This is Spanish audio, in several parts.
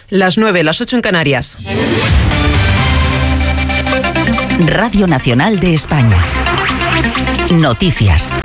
Las 9, las 8 en Canarias. Radio Nacional de España. Noticias.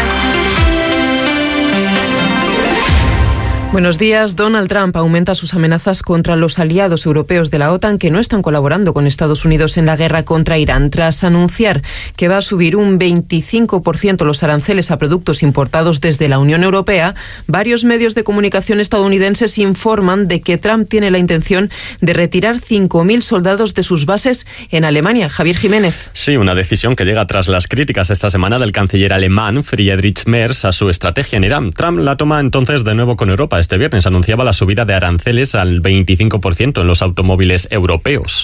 Buenos días. Donald Trump aumenta sus amenazas contra los aliados europeos de la OTAN que no están colaborando con Estados Unidos en la guerra contra Irán, tras anunciar que va a subir un 25% los aranceles a productos importados desde la Unión Europea. Varios medios de comunicación estadounidenses informan de que Trump tiene la intención de retirar 5.000 soldados de sus bases en Alemania. Javier Jiménez. Sí, una decisión que llega tras las críticas esta semana del canciller alemán Friedrich Merz a su estrategia en Irán. Trump la toma entonces de nuevo con Europa. Este viernes anunciaba la subida de aranceles al 25% en los automóviles europeos.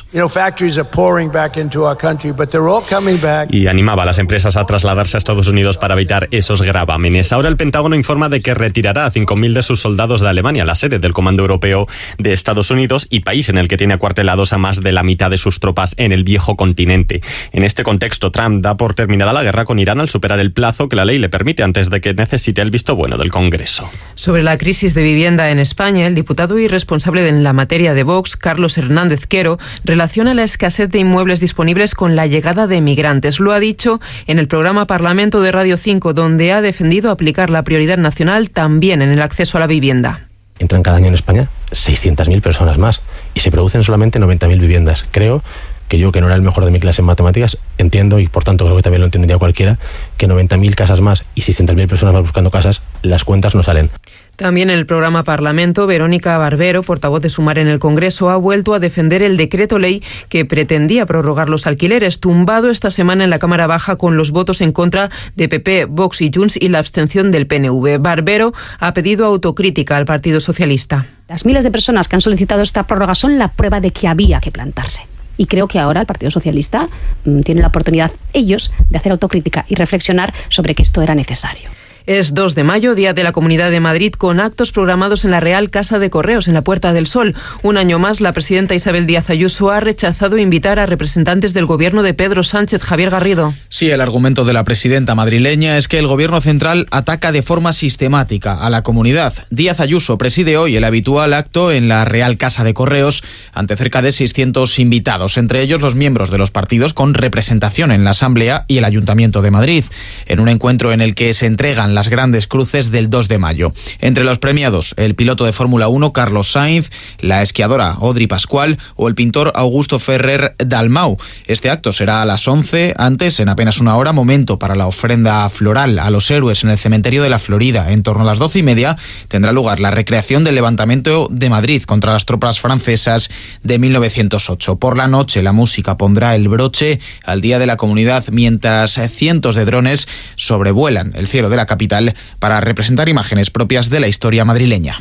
Y animaba a las empresas a trasladarse a Estados Unidos para evitar esos gravámenes. Ahora el Pentágono informa de que retirará a 5.000 de sus soldados de Alemania, la sede del Comando Europeo de Estados Unidos y país en el que tiene acuartelados a más de la mitad de sus tropas en el viejo continente. En este contexto, Trump da por terminada la guerra con Irán al superar el plazo que la ley le permite antes de que necesite el visto bueno del Congreso. Sobre la crisis de vivienda en España, el diputado y responsable en la materia de Vox, Carlos Hernández Quero, relaciona la escasez de inmuebles disponibles con la llegada de migrantes. Lo ha dicho en el programa Parlamento de Radio 5, donde ha defendido aplicar la prioridad nacional también en el acceso a la vivienda. Entran cada año en España 600.000 personas más y se producen solamente 90.000 viviendas. Creo que yo, que no era el mejor de mi clase en matemáticas, entiendo, y por tanto creo que también lo entendería cualquiera, que 90.000 casas más y 600.000 personas más buscando casas, las cuentas no salen. También en el programa Parlamento, Verónica Barbero, portavoz de Sumar en el Congreso, ha vuelto a defender el decreto ley que pretendía prorrogar los alquileres, tumbado esta semana en la Cámara Baja con los votos en contra de PP, Vox y Junts y la abstención del PNV. Barbero ha pedido autocrítica al Partido Socialista. Las miles de personas que han solicitado esta prórroga son la prueba de que había que plantarse. Y creo que ahora el Partido Socialista tiene la oportunidad, ellos, de hacer autocrítica y reflexionar sobre que esto era necesario. Es 2 de mayo, Día de la Comunidad de Madrid, con actos programados en la Real Casa de Correos, en la Puerta del Sol. Un año más, la presidenta Isabel Díaz Ayuso ha rechazado invitar a representantes del gobierno de Pedro Sánchez. Javier Garrido. Sí, el argumento de la presidenta madrileña es que el gobierno central ataca de forma sistemática a la comunidad. Díaz Ayuso preside hoy el habitual acto en la Real Casa de Correos ante cerca de 600 invitados, entre ellos los miembros de los partidos con representación en la Asamblea y el Ayuntamiento de Madrid, en un encuentro en el que se entregan las grandes cruces del 2 de mayo. Entre los premiados, el piloto de Fórmula 1 Carlos Sainz, la esquiadora Audrey Pascual o el pintor Augusto Ferrer Dalmau. Este acto será a las 11, antes, en apenas una hora, momento para la ofrenda floral a los héroes en el cementerio de la Florida. En torno a las 12:30 tendrá lugar la recreación del levantamiento de Madrid contra las tropas francesas de 1908. Por la noche, la música pondrá el broche al Día de la Comunidad, mientras cientos de drones sobrevuelan el cielo de la capital para representar imágenes propias de la historia madrileña.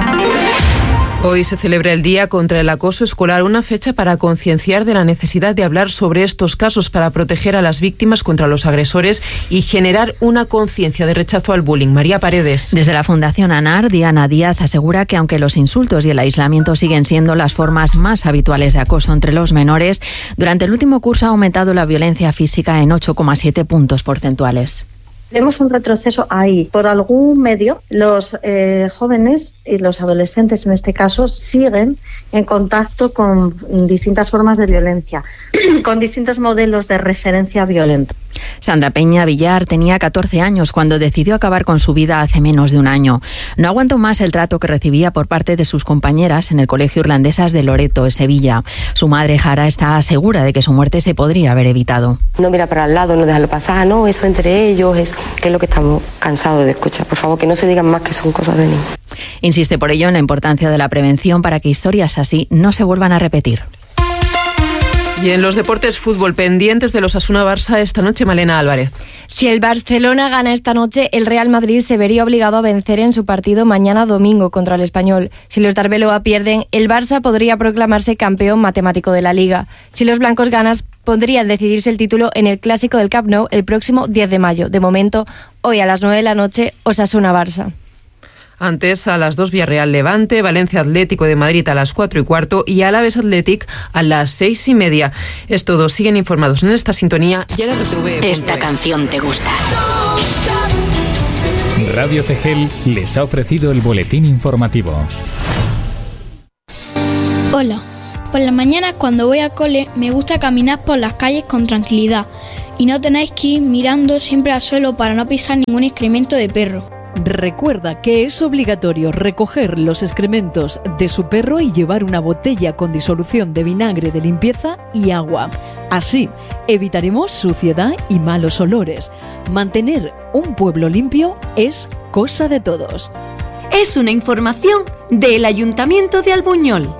Hoy se celebra el Día contra el Acoso Escolar, una fecha para concienciar de la necesidad de hablar sobre estos casos para proteger a las víctimas contra los agresores y generar una conciencia de rechazo al bullying. María Paredes. Desde la Fundación ANAR, Diana Díaz asegura que aunque los insultos y el aislamiento siguen siendo las formas más habituales de acoso entre los menores, durante el último curso ha aumentado la violencia física en 8,7 puntos porcentuales. Vemos un retroceso ahí. Por algún medio, los jóvenes y los adolescentes, en este caso, siguen en contacto con distintas formas de violencia, con distintos modelos de referencia violenta. Sandra Peña Villar tenía 14 años cuando decidió acabar con su vida hace menos de un año. No aguantó más el trato que recibía por parte de sus compañeras en el Colegio Irlandesas de Loreto, en Sevilla. Su madre, Jara, está segura de que su muerte se podría haber evitado. No mira para el lado, no dejarlo pasar, no, eso entre ellos es que es lo que estamos cansados de escuchar. Por favor, que no se digan más que son cosas de niños. Insiste por ello en la importancia de la prevención para que historias así no se vuelvan a repetir. Y en los deportes, fútbol, pendientes de los Osasuna-Barça esta noche, Malena Álvarez. Si el Barcelona gana esta noche, el Real Madrid se vería obligado a vencer en su partido mañana domingo contra el Español. Si los de Arbeloa pierden, el Barça podría proclamarse campeón matemático de la Liga. Si los blancos ganan, podría decidirse el título en el Clásico del Camp Nou el próximo 10 de mayo. De momento, hoy a las 9 de la noche, Osasuna-Barça. Antes, a las 2, Villarreal Levante, Valencia Atlético de Madrid a las 4:15 y Alavés Athletic a las 6:30. Es todo. Siguen informados en esta sintonía y en RTV. Esta canción te gusta. Radio CGEL les ha ofrecido el boletín informativo. Hola. Por la mañana cuando voy al cole me gusta caminar por las calles con tranquilidad y no tenéis que ir mirando siempre al suelo para no pisar ningún excremento de perro. Recuerda que es obligatorio recoger los excrementos de su perro y llevar una botella con disolución de vinagre de limpieza y agua. Así evitaremos suciedad y malos olores. Mantener un pueblo limpio es cosa de todos. Es una información del Ayuntamiento de Albuñol.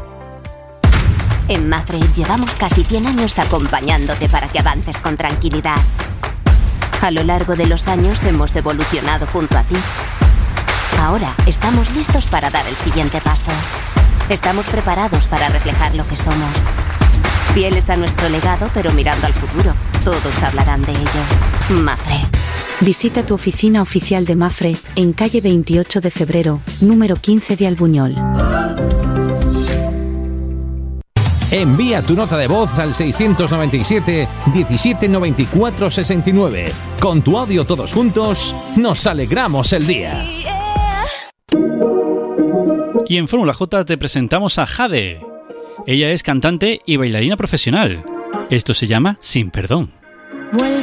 En Mafre llevamos casi 100 años acompañándote para que avances con tranquilidad. A lo largo de los años hemos evolucionado junto a ti. Ahora estamos listos para dar el siguiente paso. Estamos preparados para reflejar lo que somos. Fieles a nuestro legado, pero mirando al futuro. Todos hablarán de ello. Mafre. Visita tu oficina oficial de Mafre en calle 28 de febrero, número 15 de Albuñol. Envía tu nota de voz al 697 17 94 69. Con tu audio todos juntos, nos alegramos el día. Y en Fórmula J te presentamos a Jade. Ella es cantante y bailarina profesional. Esto se llama Sin Perdón. Vuelve